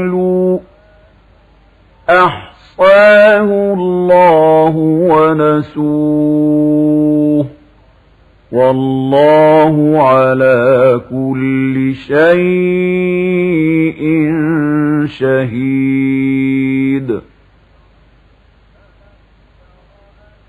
أحصاه الله ونسوه والله على كل شيء شهيد